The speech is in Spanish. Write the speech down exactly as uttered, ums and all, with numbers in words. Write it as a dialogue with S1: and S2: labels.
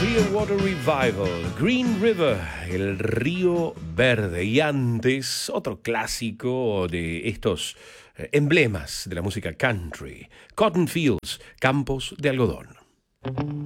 S1: Clearwater Revival, Green River, el río verde. Y antes, otro clásico de estos eh, emblemas de la música country, Cotton Fields, campos de algodón.